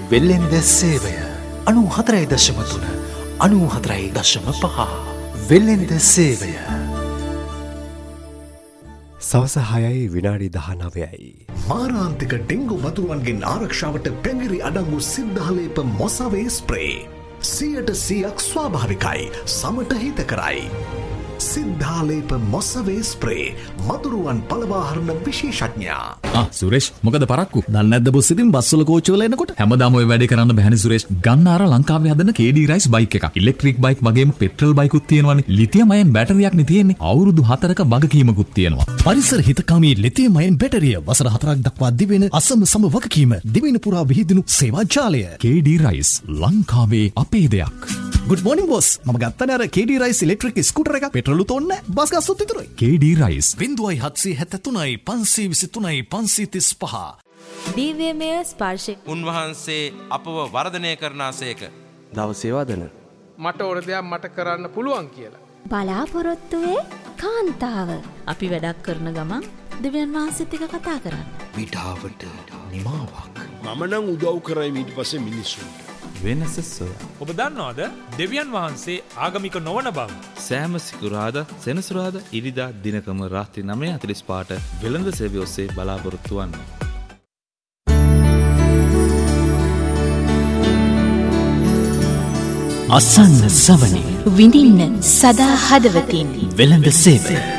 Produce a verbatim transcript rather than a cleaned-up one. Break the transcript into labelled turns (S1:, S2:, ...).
S1: වෙළෙඳ සේවය අනූ හතරයි දශම තුන අනූ හතරයි දශම පහ වෙළෙඳ සේවය.
S2: සවස හයයි විනාඩි දහනවයයි.
S3: මාරාන්තික ඩෙංගු වතුරුවන්ගෙන් ආරක්ෂාවට පැඟිරි අඩංගු සිද්ධාලේප මොසවේ ස්ප්‍රේ සියයට සියයක් ස්වාභාවිකයි සමට හිත කරයි. සිද්ධාලේප මොසවේ ස්ප්‍රේ මතුරුවන් පලවාහරණ විශේෂඥයා.
S4: ආ සුරේෂ් මොකද පරක්කු දන්නේ නැද්ද බොස් ඉතින් බස්වල කෝච්චි වල එනකොට හැමදාම ඔය වැඩේ කරන්න බැහැනේ සුරේෂ්. ගන්න අර ලංකාවේ හදන කේ ඩී රයිස් බයික් එකක්. ඉලෙක්ට්‍රික් බයික් වගේම පෙට්‍රල් බයිකුත් තියෙනවානේ. ලිතියම් අයන් බැටරියක් නේ තියෙන්නේ. අවුරුදු හතරක වගකීමකුත් තියෙනවා.
S5: පරිසර හිතකාමී ලිතියම් අයන් බැටරිය වසර හතරක් දක්වා දිවෙන අසම සම වගකීම දිවෙන පුරා විහිදුණු සේවා ජාලය.
S4: කේ ඩී රයිස් ලංකාවේ අපේ දෙයක්.
S5: Good morning boss. මම ගත්තනේ අර කේ ඩී රයිස් ඉලෙක්ට්‍රික් ස්කූටර් එකක්. පෙට්‍රල් උතෝන්නේ නැහැ. බස් ගස්සොත් විතරයි.
S4: කේ ඩී රයිස්
S5: බිංදුවයි හත්සිය හැත්තෑ තුනයි පන්සිය විසි තුනයි පන්සිය තිස් පහ.
S6: දිව්‍යමය ස්පර්ශය.
S7: උන්වහන්සේ අපව වර්ධනය කරනාසේක.
S8: දවසේ වදන
S9: මට ඕන දෙයක් මට කරන්න පුළුවන් කියලා.
S6: බලාපොරොත්තුවේ කාන්තාව. අපි වැඩක් කරන ගමන් දෙවියන් වහන්සේත් එක්ක කතා කරන්න.
S1: විඩාවට නිමාවක්.
S10: මම නම් උදව් කරයි ඊට පස්සේ මිනිස්සුන්ට.
S8: වෙනස සොයා.
S11: ඔබ දන්නවද දෙවියන් වහන්සේ ආගමික නොවන බව?
S8: සෑම සිකුරාදා සෙනසුරාදා ඉරිදා දිනකම රාත්‍රී නවය හතළිස් පහට වෙළඳ සේවය ඔස්සේ බලාපොරොත්තු වන්න.
S5: අසන්න සවනි
S6: විඳින්න සදා හදවතින්
S5: වෙළඳ සේවය.